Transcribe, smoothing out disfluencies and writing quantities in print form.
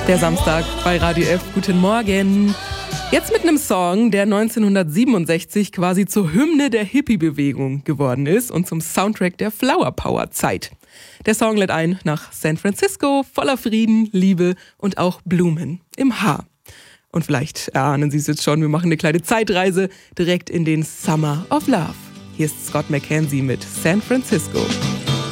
Der Samstag bei Radio F. Guten Morgen. Jetzt mit einem Song, der 1967 quasi zur Hymne der Hippie-Bewegung geworden ist und zum Soundtrack der Flower Power-Zeit. Der Song lädt ein nach San Francisco, voller Frieden, Liebe und auch Blumen im Haar. Und vielleicht erahnen Sie es jetzt schon, wir machen eine kleine Zeitreise direkt in den Summer of Love. Hier ist Scott McKenzie mit San Francisco.